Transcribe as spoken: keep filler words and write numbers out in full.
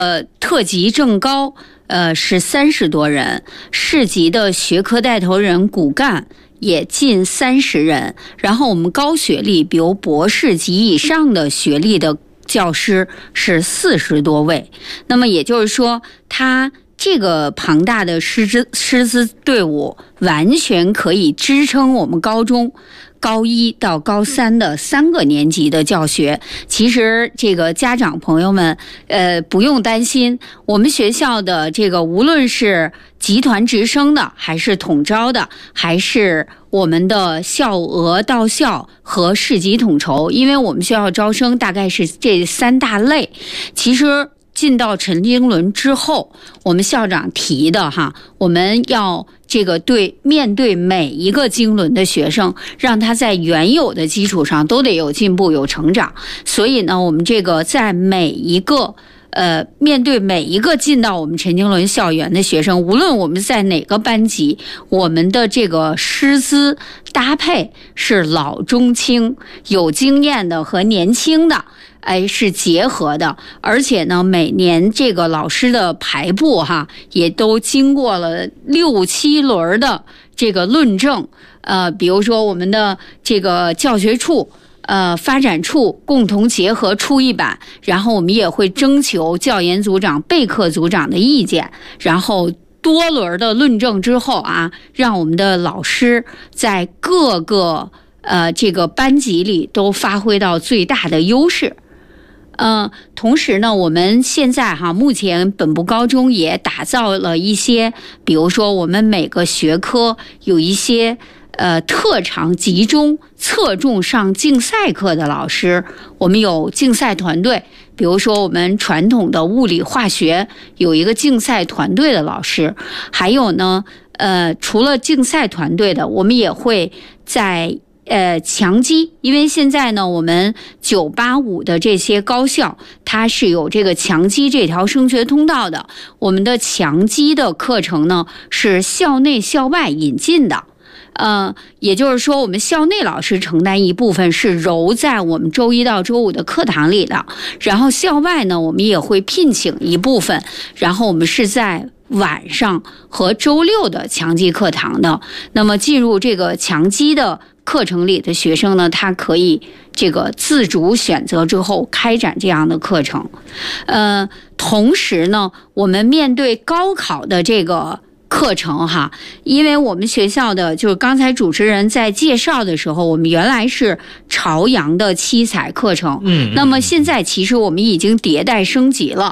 呃，特级正高呃是三十多人，市级的学科带头人骨干也近三十人，然后我们高学历，比如博士及以上的学历的教师是四十多位。那么也就是说，他这个庞大的师资师资队伍完全可以支撑我们高中高一到高三的三个年级的教学。其实这个家长朋友们呃不用担心，我们学校的这个无论是集团直升的，还是统招的，还是我们的校额到校和市级统筹，因为我们学校招生大概是这三大类。其实进到陈经纶之后，我们校长提的哈，我们要这个对面对每一个经纶的学生，让他在原有的基础上都得有进步有成长。所以呢，我们这个在每一个呃面对每一个进到我们陈经纶校园的学生，无论我们在哪个班级，我们的这个师资搭配是老中青，有经验的和年轻的。哎，是结合的，而且呢，每年这个老师的排布哈，也都经过了六七轮的这个论证。呃，比如说我们的这个教学处、呃发展处共同结合出一版，然后我们也会征求教研组长、备课组长的意见，然后多轮的论证之后啊，让我们的老师在各个呃这个班级里都发挥到最大的优势。呃，同时呢，我们现在哈，目前本部高中也打造了一些，比如说我们每个学科有一些呃特长集中侧重上竞赛课的老师，我们有竞赛团队，比如说我们传统的物理化学有一个竞赛团队的老师，还有呢，呃，除了竞赛团队的，我们也会在呃，强基，因为现在呢，我们九八五的这些高校，它是有这个强基这条升学通道的。我们的强基的课程呢，是校内校外引进的。呃，也就是说，我们校内老师承担一部分是揉在我们周一到周五的课堂里的，然后校外呢，我们也会聘请一部分，然后我们是在晚上和周六的强基课堂的。那么进入这个强基的课程里的学生呢，他可以这个自主选择之后开展这样的课程。呃，同时呢，我们面对高考的这个课程哈，因为我们学校的就是刚才主持人在介绍的时候，我们原来是朝阳的七彩课程，嗯，那么现在其实我们已经迭代升级了。